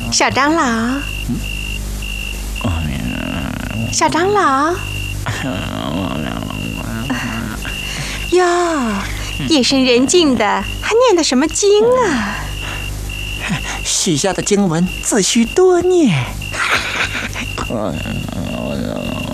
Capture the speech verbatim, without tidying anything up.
小长老，小长老，哟，夜深人静的，还念的什么经啊？ 许下的经文自须多念。